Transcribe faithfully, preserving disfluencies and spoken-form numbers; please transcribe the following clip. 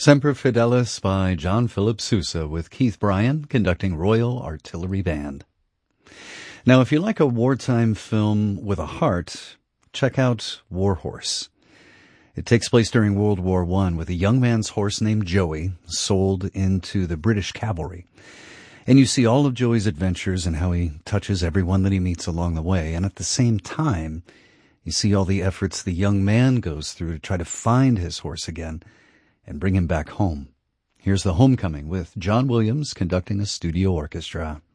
Semper Fidelis by John Philip Sousa with Keith Bryan conducting Royal Artillery Band. Now, if you like a wartime film with a heart, check out War Horse. It takes place during World War One with a young man's horse named Joey sold into the British cavalry. And you see all of Joey's adventures and how he touches everyone that he meets along the way. And at the same time, you see all the efforts the young man goes through to try to find his horse again and bring him back home. Here's The Homecoming with John Williams conducting a studio orchestra.